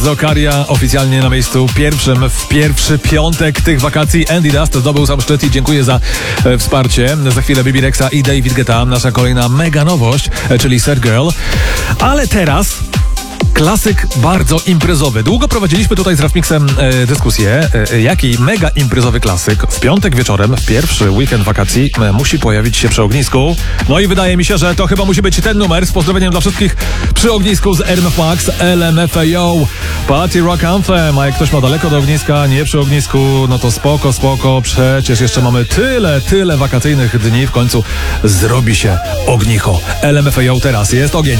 Zokaria oficjalnie na miejscu pierwszym w pierwszy piątek tych wakacji. Andy Dust zdobył sam szczyt i dziękuję za wsparcie. Za chwilę Bibi Rexha i David Guetta, nasza kolejna mega nowość, czyli Sad Girl. Ale teraz klasyk bardzo imprezowy. Długo prowadziliśmy tutaj z Rafmixem dyskusję, jaki mega imprezowy klasyk w piątek wieczorem, w pierwszy weekend wakacji musi pojawić się przy ognisku. No i wydaje mi się, że to chyba musi być ten numer. Z pozdrowieniem dla wszystkich przy ognisku z RMF Max, LMFAO, Party Rock Anthem. A jak ktoś ma daleko do ogniska, nie przy ognisku, no to spoko. Przecież jeszcze mamy tyle wakacyjnych dni. W końcu zrobi się ognicho. LMFAO teraz jest ogień.